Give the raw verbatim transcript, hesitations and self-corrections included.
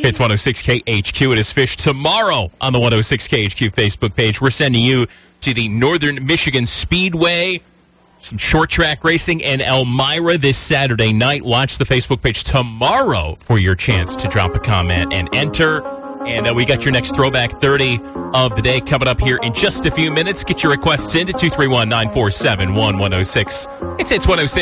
Hits one oh six K H Q. It is Fish tomorrow on the one oh six K H Q Facebook page. We're sending you to the Northern Michigan Speedway, some short track racing in Elmira this Saturday night. Watch the Facebook page tomorrow for your chance to drop a comment and enter. And uh, we got your next Throwback thirty of the day coming up here in just a few minutes. Get your requests in to two three one, nine four seven, one one oh six. It's Hits one oh six.